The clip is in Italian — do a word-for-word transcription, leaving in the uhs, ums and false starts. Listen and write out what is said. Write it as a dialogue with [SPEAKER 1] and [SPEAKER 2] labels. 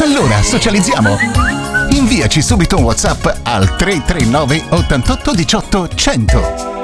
[SPEAKER 1] Allora, socializziamo! Inviaci subito un WhatsApp al tre tre nove ottantotto diciotto cento.